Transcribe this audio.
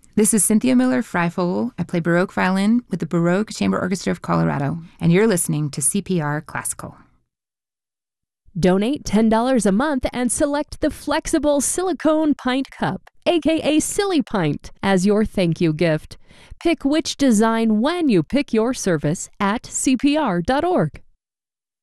This is Cynthia Miller-Freifogel. I play Baroque violin with the Baroque Chamber Orchestra of Colorado, and you're listening to CPR Classical. Donate $10 a month and select the flexible silicone pint cup, aka Silly Pint, as your thank you gift. Pick which design when you pick your service at CPR.org.